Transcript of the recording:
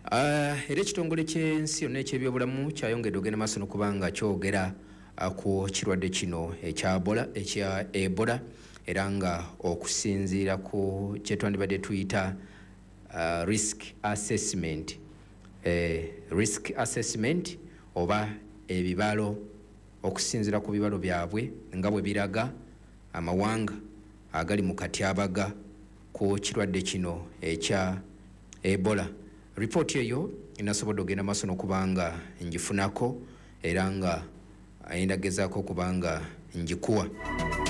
Era ekitongole ky'ensi yonna eky'ebyobulamu kyayongedde ogenda maaso n'okubanga kyogera ku kirwadde kino ekya Ebola era nga okusinziira ku kye twandibadde tuyita risk assessment oba ebibalo okusinziira ku bibalo byabwe nga bwe biraga amawanga agali mu katyabaga ku kirwadde kino ekya Ebola. Report eyo inasobodde ogenda maaso n'okubanga ngifunako era nga ayindagezaako okubanga njikuwa.